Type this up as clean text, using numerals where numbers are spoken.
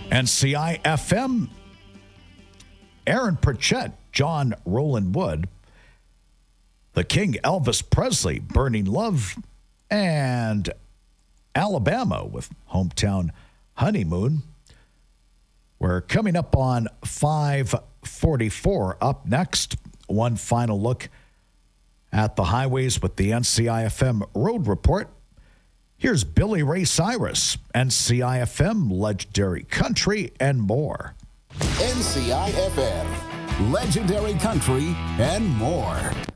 NCI FM, Aaron Pritchett, John Roland Wood, the King Elvis Presley, Burning Love, and Alabama with Hometown Honeymoon. We're coming up on 5:44. Up next, one final look at the highways with the NCIFM Road Report. Here's Billy Ray Cyrus, NCIFM, Legendary Country, and more. NCIFM, Legendary Country, and more.